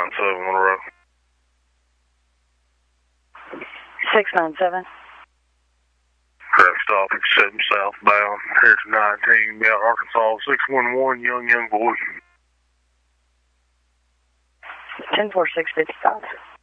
697 on the road. 697. Traffic stop, 7 southbound. Here's 19, Mount Arkansas, 611, young boy. 10-4, 655.